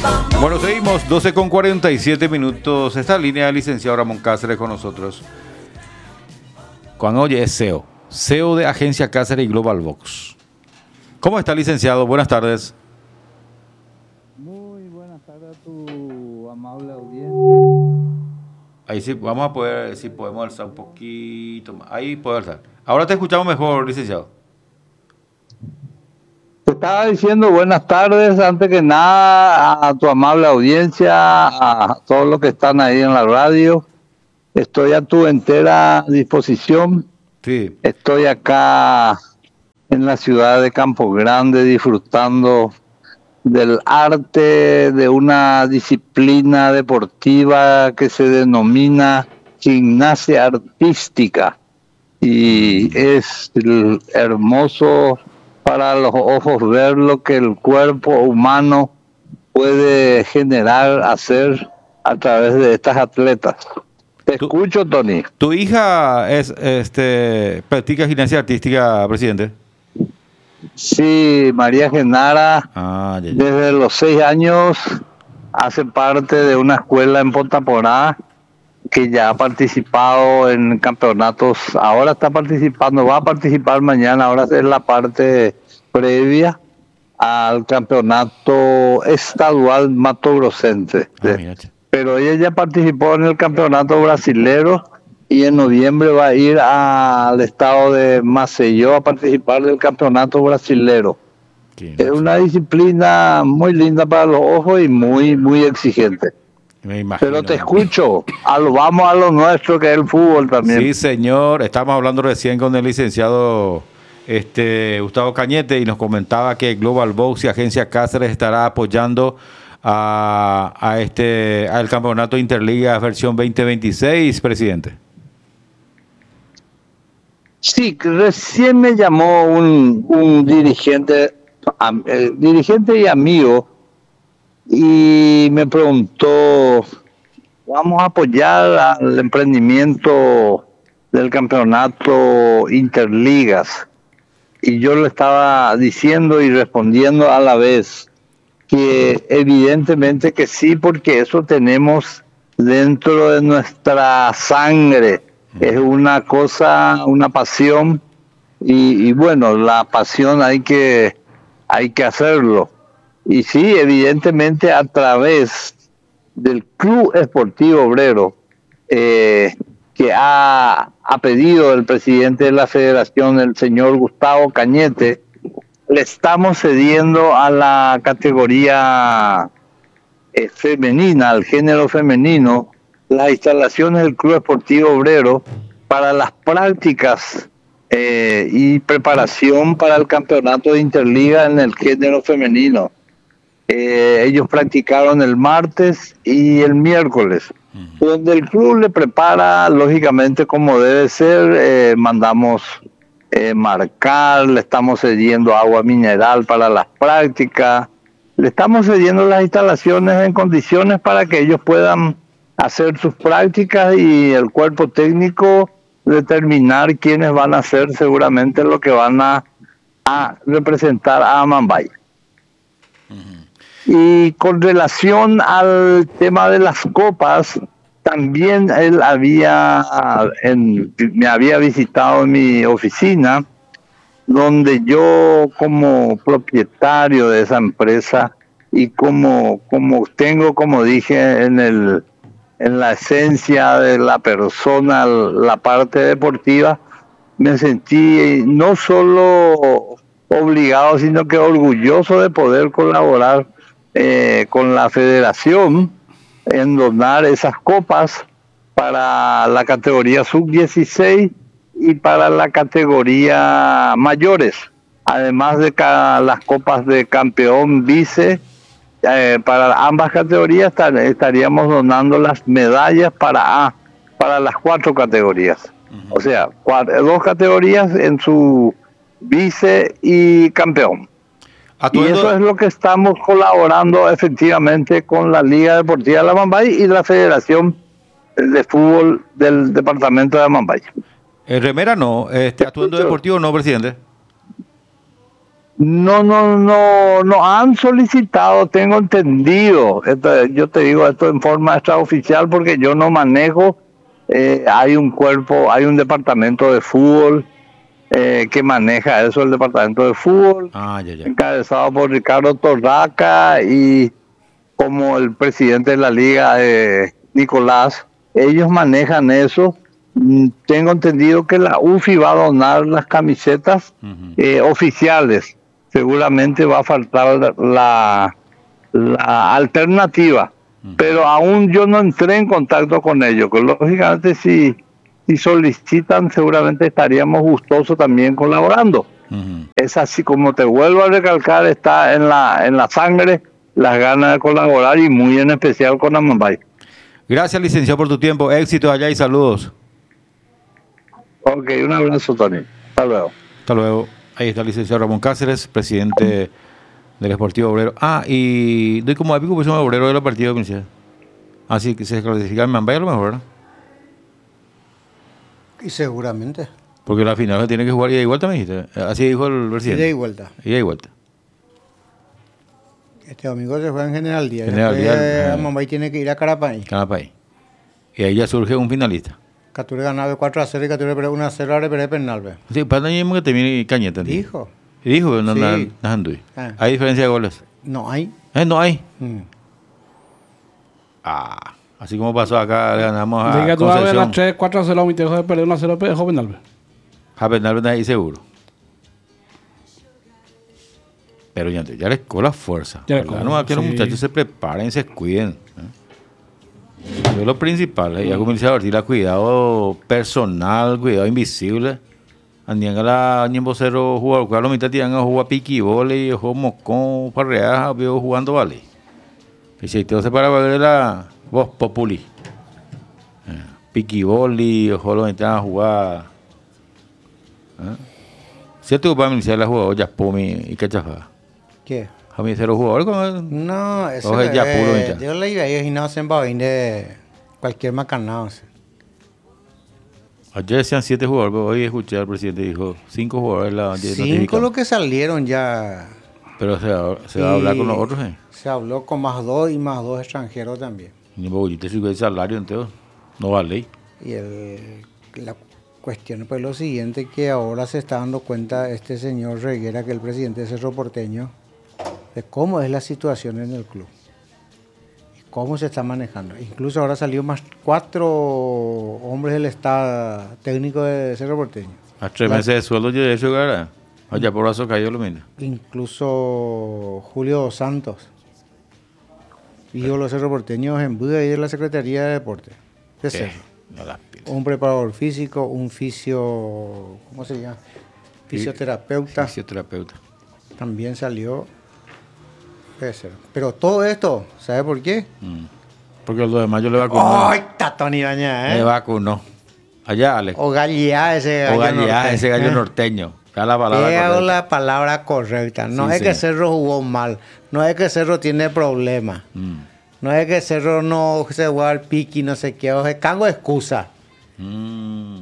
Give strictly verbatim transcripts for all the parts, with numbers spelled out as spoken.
Bueno, seguimos, doce con cuarenta y siete minutos. Esta línea del licenciado Ramón Cáceres con nosotros. Cuando oye, es C E O. C E O de Agencia Cáceres y Global Vox. ¿Cómo está, licenciado? Buenas tardes. Muy buenas tardes a tu amable audiencia. Ahí sí, vamos a poder, si podemos alzar un poquito más. Ahí puedo alzar. Ahora te escuchamos mejor, licenciado. Te estaba diciendo buenas tardes, antes que nada, a tu amable audiencia, a todos los que están ahí en la radio. Estoy a tu entera disposición. Sí. Estoy acá en la ciudad de Campo Grande disfrutando del arte de una disciplina deportiva que se denomina gimnasia artística. Y es hermoso para los ojos ver lo que el cuerpo humano puede generar, hacer a través de estas atletas. Te ¿Tu, escucho, Tony. ¿Tu hija es, este, practica gimnasia artística, presidente? Sí, María Genara, ah, ya, ya. desde los seis años hace parte de una escuela en Pontaporá que ya ha participado en campeonatos, ahora está participando, va a participar mañana, ahora es la parte previa al campeonato estadual Mato Grossense. Ah, Pero ella ya participó en el campeonato brasilero y en noviembre va a ir al estado de Maceió a participar del campeonato brasilero. Es una disciplina muy linda para los ojos y muy, muy exigente. Me imagino. Pero te escucho, a lo, vamos a lo nuestro, que es el fútbol también. Sí, señor, estamos hablando recién con el licenciado este, Gustavo Cañete y nos comentaba que Global Vox y Agencia Cáceres estará apoyando a, a este al campeonato Interliga versión veinte veintiséis, presidente. Sí, recién me llamó un, un dirigente, am, eh, dirigente y amigo, y me preguntó, vamos a apoyar al emprendimiento del campeonato Interligas. Y yo le estaba diciendo y respondiendo a la vez que evidentemente que sí, porque eso tenemos dentro de nuestra sangre. Es una cosa, una pasión, y, y bueno, la pasión hay que, hay que hacerlo. Y sí, evidentemente a través del Club Esportivo Obrero, eh, que ha, ha pedido el presidente de la federación, el señor Gustavo Cañete, le estamos cediendo a la categoría eh, femenina, al género femenino, las instalaciones del Club Esportivo Obrero para las prácticas eh, y preparación para el campeonato de Interliga en el género femenino. Eh, ellos practicaron el martes y el miércoles, uh-huh. donde el club le prepara, lógicamente, como debe ser. Eh, mandamos eh, marcar, le estamos cediendo agua mineral para las prácticas, le estamos cediendo las instalaciones en condiciones para que ellos puedan hacer sus prácticas y el cuerpo técnico determinar quiénes van a ser seguramente lo que van a, a representar a Amambay. Y con relación al tema de las copas, también él había en, me había visitado en mi oficina, donde yo como propietario de esa empresa y como, como tengo, como dije, en el en la esencia de la persona, la parte deportiva, me sentí no solo obligado, sino que orgulloso de poder colaborar Eh, con la federación en donar esas copas para la categoría sub dieciséis y para la categoría mayores, además de ca- las copas de campeón, vice, eh, para ambas categorías tar- estaríamos donando las medallas para A, para las cuatro categorías, uh-huh. o sea, cuatro, dos categorías en su vice y campeón. Atuendo. Y eso es lo que estamos colaborando efectivamente con la Liga Deportiva de Amambay y la Federación de Fútbol del Departamento de Amambay. El remera no, este atuendo deportivo no, presidente. No, no, no, no han solicitado, tengo entendido. Esto, yo te digo esto en forma extraoficial porque yo no manejo. Eh, hay un cuerpo, hay un departamento de fútbol eh, que maneja eso, el departamento de fútbol, Ah, ya, ya. encabezado por Ricardo Torraca y como el presidente de la liga, eh, Nicolás. Ellos manejan eso. Mm, Tengo entendido que la U F I va a donar las camisetas Ujú. eh, oficiales. Seguramente va a faltar la, la alternativa, pero aún yo no entré en contacto con ellos. Que lógicamente, si, si solicitan, seguramente estaríamos gustosos también colaborando. Ujú. Es así, como te vuelvo a recalcar, está en la, en la sangre las ganas de colaborar y muy en especial con Amambay. Gracias, licenciado, por tu tiempo. Éxito allá y saludos. Ok, un abrazo, Tony. Hasta luego. Hasta luego. Ahí está el licenciado Ramón Cáceres, presidente del Esportivo Obrero. Ah, y doy como apico, pues somos obrero de la partida comercial. Así que se clasifica en Mambay a lo mejor, ¿no? Y seguramente. Porque la final se tiene que jugar ida y vuelta, me dijiste. Así dijo el presidente. Ida y vuelta. Ida y vuelta. Este domingo se juega en General Díaz. General Después, Díaz, eh. Mambay tiene que ir a Carapay. Canapay. Y ahí ya surge un finalista. Cature ganaba cuatro a cero y Cature perdió uno a cero a Reperé Pernalbe. Sí, para mismo que termine Cañete. ¿entendí? Dijo. Y dijo que no, Sí. no, no anduve. Ah. Hay diferencia de goles. No hay. Eh, no hay. Mm. Ah, así como pasó acá, le ganamos a Diga tú a ver las Concepción. tres, cuatro a cero, mi tejo de perder uno a cero, pero joven Alves. A Bernal ahí seguro. Pero ya, ya les cola fuerza. Ya les ¿verdad? cola, No, que los sí. muchachos se preparen, se cuiden. ¿eh? Eso es lo principal. ¿eh? Ya comienza a vertir la cuidado personal, cuidado invisible. Andían a la ñembocero jugar, a la mitad tiran a jugar piqui, vole, juego mocón, parreaja, veo jugando vale. Y si te se para ver la voz populi. Eh, Piqui voli, ojo lo metían a jugar. ¿eh? Si tú vas a iniciar la jugada, ya pomi y cachafa. ¿Qué? A mí se los jugadores con No, eso Oje, es. ya puro, ya. Yo le iba a ir y no se embabín de cualquier macanado. o sea. ayer decían siete jugadores, pero hoy escuché al presidente dijo cinco jugadores la Cinco lo que salieron ya. Pero se, va- se va a hablar Y con los otros, ¿eh? Se habló con más dos y más dos extranjeros también. Ni modo, te sube el salario entero. No vale. Y el, la cuestión pues lo siguiente, que ahora se está dando cuenta este señor Reguera, que es el presidente de Cerro Porteño, de cómo es la situación en el club y cómo se está manejando. Incluso ahora salió más cuatro hombres del estado técnico de Cerro Porteño. A tres La- meses de sueldo yo de eso, cara. Allá por eso cayó lo mismo. Incluso Julio Dos Santos dijo los Cerro Porteños en Buda y de la Secretaría de Deporte de Cerro. No las pilas. Un preparador físico, un fisio, ¿cómo se llama? Fisioterapeuta, Fisioterapeuta. también salió. Puede ser. Pero todo esto, ¿sabe por qué? Mm. Porque el dos de mayo le vacunó. ¡Ay, está Tony Baña, Le eh! vacunó. Allá, Alex. O Gallía, ese gallo O Gallá, norteño, ese gallo ¿eh? norteño. Da la palabra He dado correcta. la palabra correcta. No Sí, es que sí. Cerro jugó mal, no es que Cerro tiene problemas, Mm. no es que Cerro no se juega al piqui, no sé qué, o sea, cango excusa. Mm.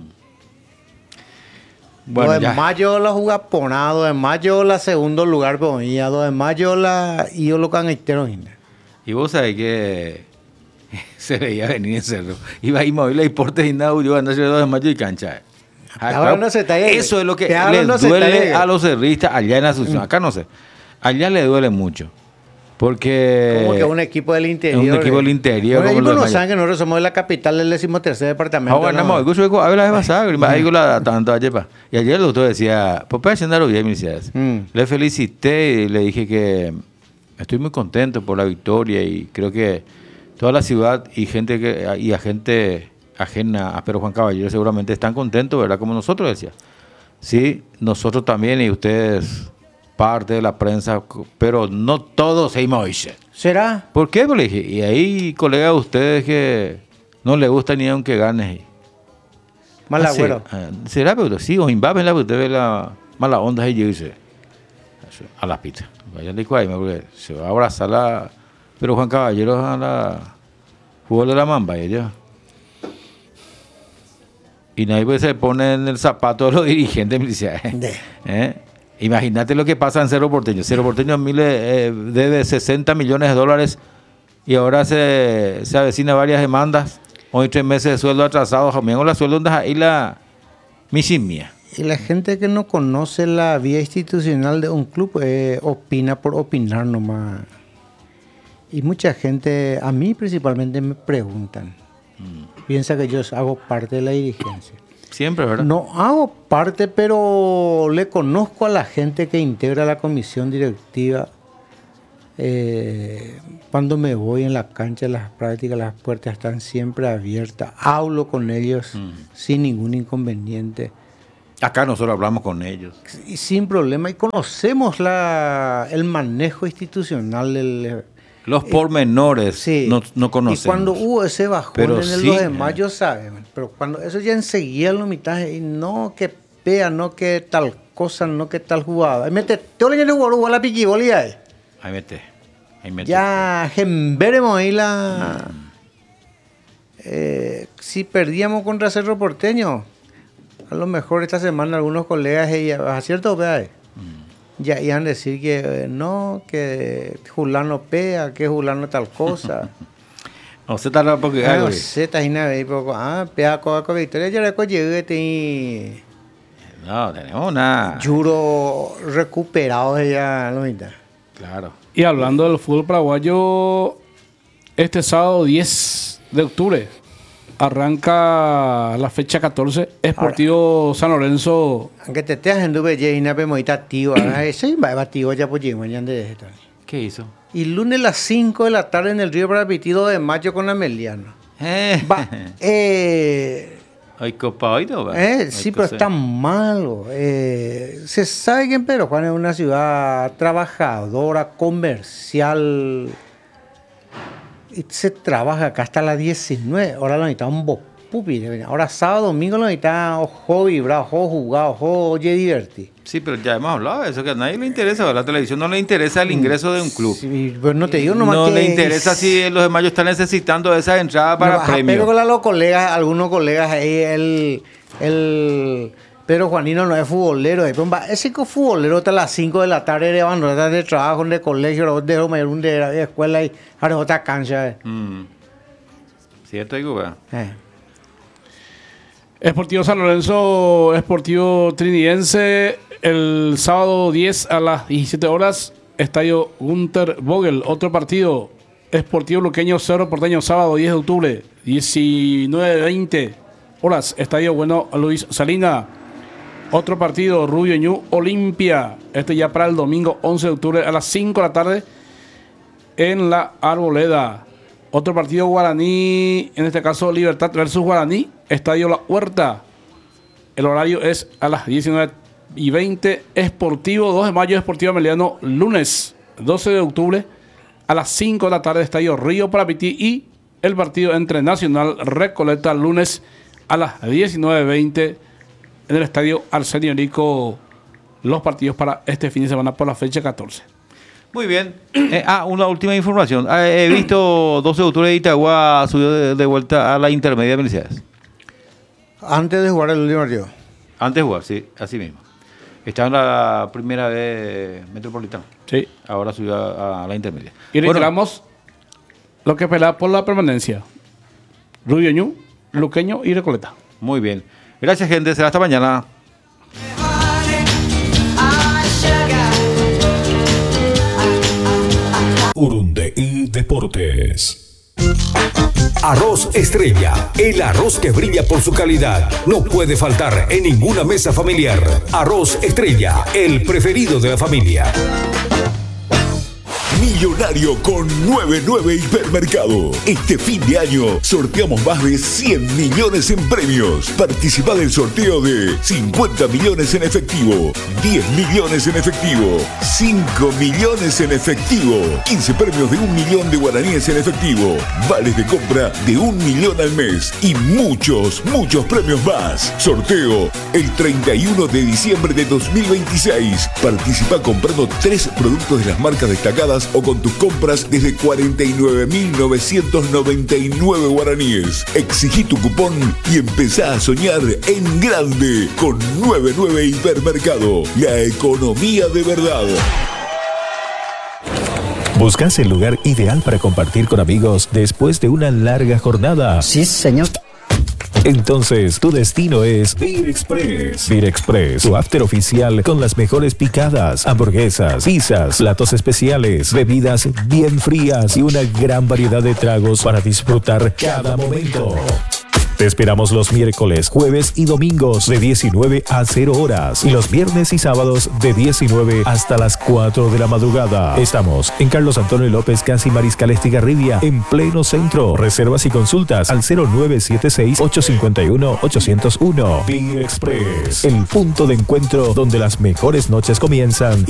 Bueno, Bueno, de ya. mayo la juega ponado, de mayo la segundo lugar ponía, de mayo la y yo lo can entero. Y vos sabés que se veía venir en Cerro. Iba a ir móvil y deportes y nada, yo andaba haciendo dos de mayo y cancha. Ah, Te hablan los detalles. Eso es lo que Te hablan les los duele detalles. a los cerristas allá en Asunción. Acá no sé. Allá le duele mucho. Porque. Como que un equipo del interior. Un equipo del interior, Un como equipo los de no Mayo. saben que nosotros somos de la capital del decimotercer departamento. Ah, bueno, ¿no? no, yo soy a ver la vez pasada, y digo la tanto ayer pa. Y ayer el doctor decía, papá, haciendo bien, me decía eso. Mm. Le felicité y le dije que estoy muy contento por la victoria y creo que toda la ciudad y gente que y a gente ajena a Pedro Juan Caballero seguramente están contentos, ¿verdad? Como nosotros, decía. Sí, nosotros también y ustedes parte de la prensa, pero no todos se moisen. ¿Será? ¿Por qué? Pues le dije, y hay colegas de ustedes que no les gusta ni aunque ganes. Mal Ah, sí. agüero. Ah, ¿será? Pero sí, o Mbappé, la usted ve la mala onda y dice a la pizza. Vaya de cuaima, porque se va a abrazar la. Pero Juan Caballero a la fútbol de la Mamba y ella. Y nadie pues, se pone en el zapato de los dirigentes, me dice, ¿eh? De- ¿Eh? Imagínate lo que pasa en Cerro Porteño. Cerro Porteño miles, eh, debe sesenta millones de dólares y ahora se, se avecina varias demandas. Hoy tres meses de sueldo atrasado. Jamás la sueldo donde ahí la misimia. Y la gente que no conoce la vía institucional de un club eh, opina por opinar nomás. Y mucha gente, a mí principalmente, me preguntan. Mm. Piensa que yo hago parte de la dirigencia. Siempre, ¿verdad? No hago parte, pero le conozco a la gente que integra la comisión directiva. Eh, cuando me voy en la cancha, las prácticas, las puertas están siempre abiertas. Hablo con ellos mm. sin ningún inconveniente. Acá nosotros hablamos con ellos. Y sin problema. Y conocemos la, el manejo institucional del... Los pormenores sí. no, no conocemos. Y cuando hubo ese bajón pero en el sí, dos de mayo, saben. Pero cuando eso ya enseguida lo mitad, y no que pea, no que tal cosa, no que tal jugada. Ahí mete, te le jugar la piquibolia ahí. Ahí mete. Ahí mete. Ya, veremos ahí la... Mm. Eh, si perdíamos contra Cerro Porteño, a lo mejor esta semana algunos colegas, ¿a cierto? Vea, ya iban a decir que eh, no, que Julano pea, que Julano tal cosa. No sé tal porque no sé, está ahí poco. Ah, pea con la victoria, ya le llegué no, tenemos una. Juro recuperado ya, ¿no? Claro. Y hablando del fútbol paraguayo, este sábado diez de octubre arranca la fecha catorce, Sportivo Ahora, San Lorenzo. Aunque te estés haciendo belleza y una pemoita tío, eso va a tío ya pues mañana de esto. ¿Qué hizo? Y lunes a las cinco de la tarde en el Río Parapitido de mayo con Ameliano. Eh. Va, eh. Hay copa hoy, ¿no? Va? Eh, sí, pero está malo. Eh, se sabe que Empero Juan es una ciudad trabajadora, comercial. Y se trabaja acá hasta las diecinueve. Ahora lo necesita un bopupi. Ahora sábado, domingo lo necesita ojo vibrado, ojo jugado, ojo oye divertir. Sí, pero ya hemos hablado de eso, que a nadie le interesa. La televisión no le interesa el ingreso de un club. Sí, pero no te digo nomás no que... le interesa es... si los de mayo están necesitando esa entrada para no, premios. Pero con los colegas, algunos colegas ahí, el... el Pero Juanino no es futbolero. Ese que es futbolero hasta las cinco de la tarde de abandonar de trabajo, de colegio, de, de, de, de escuela y ahora otra cancha. Eh. Mm. ¿Cierto, Igu? Eh. Sportivo San Lorenzo, Sportivo Trinidense, el sábado diez a las diecisiete horas, Estadio Gunter Vogel. Otro partido, Sportivo Luqueño Cerro Porteño, sábado diez de octubre, diecinueve veinte horas, Estadio Bueno Luis Salina. Otro partido, Rubio Ñu Olimpia. Este ya para el domingo once de octubre a las cinco de la tarde en la Arboleda. Otro partido, Guaraní, en este caso Libertad versus Guaraní, Estadio La Huerta. El horario es a las diecinueve y veinte. Sportivo dos de mayo, Sportivo Ameliano, lunes doce de octubre a las cinco de la tarde, Estadio Río Parapití. Y el partido entre Nacional Recoleta, lunes a las diecinueve veinte en el Estadio Arsenio Rico. Los partidos para este fin de semana por la fecha catorce. Muy bien. Eh, ah, una última información. Eh, he visto doce de octubre de Itagua subió de, de vuelta a la intermedia de Felicidades. Antes de jugar el último partido. Antes de jugar, sí, así mismo. Estaba en la primera vez metropolitana. Sí. Ahora subió a, a la intermedia. Y reiteramos bueno, lo que pelea por la permanencia. Rubio Ñu, Luqueño y Recoleta. Muy bien. Gracias, gente. Será hasta mañana. Urundeí Deportes. Arroz Estrella, el arroz que brilla por su calidad. No puede faltar en ninguna mesa familiar. Arroz Estrella, el preferido de la familia. Millonario con noventa y nueve Hipermercado. Este fin de año sorteamos más de cien millones en premios. Participa del sorteo de cincuenta millones en efectivo, diez millones en efectivo, cinco millones en efectivo, quince premios de un millón de guaraníes en efectivo, vales de compra de un millón al mes y muchos, muchos premios más. Sorteo el treinta y uno de diciembre de dos mil veintiséis. Participa comprando tres productos de las marcas destacadas o con tus compras desde cuarenta y nueve mil novecientos noventa y nueve guaraníes. Exigí tu cupón y empezá a soñar en grande con noventa y nueve Hipermercado, la economía de verdad. ¿Buscas el lugar ideal para compartir con amigos después de una larga jornada? Sí, señor. Entonces, tu destino es Beer Express. Beer Express, tu after oficial con las mejores picadas, hamburguesas, pizzas, platos especiales, bebidas bien frías y una gran variedad de tragos para disfrutar cada momento. Te esperamos los miércoles, jueves y domingos de diecinueve a cero horas y los viernes y sábados de diecinueve hasta las cuatro de la madrugada. Estamos en Carlos Antonio López, casi Mariscal Estigarribia, en pleno centro. Reservas y consultas al cero nueve siete seis, ocho cinco uno, ocho cero uno. Beer Express, el punto de encuentro donde las mejores noches comienzan